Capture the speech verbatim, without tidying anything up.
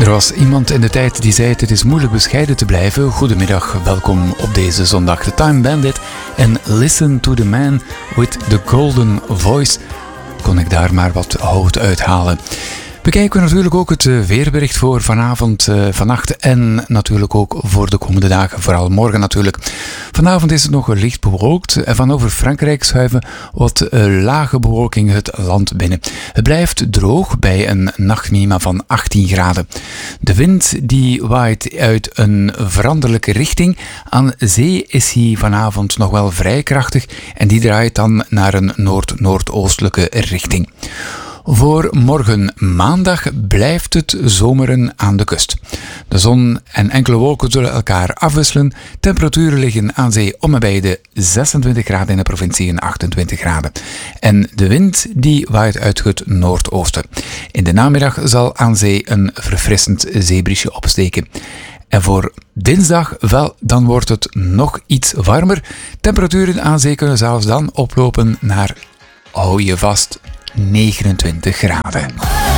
Er was iemand in de tijd die zei: het is moeilijk bescheiden te blijven. Goedemiddag, welkom op deze zondag. The Time Bandit en Listen to the Man with the Golden Voice. Kon ik daar maar wat hout uithalen. Bekijken we natuurlijk ook het weerbericht voor vanavond, uh, vannacht en natuurlijk ook voor de komende dagen, vooral morgen natuurlijk. Vanavond is het nog licht bewolkt en van over Frankrijk schuiven wat uh, lage bewolking het land binnen. Het blijft droog bij een nachtminima van achttien graden. De wind die waait uit een veranderlijke richting. Aan zee is hij vanavond nog wel vrij krachtig en die draait dan naar een noord-noordoostelijke richting. Voor morgen maandag blijft het zomeren aan de kust. De zon en enkele wolken zullen elkaar afwisselen. Temperaturen liggen aan zee om en bij de zesentwintig graden in de provincie en achtentwintig graden. En de wind die waait uit het noordoosten. In de namiddag zal aan zee een verfrissend zeebriesje opsteken. En voor dinsdag, wel, dan wordt het nog iets warmer. Temperaturen aan zee kunnen zelfs dan oplopen naar, hou je vast, negenentwintig graden.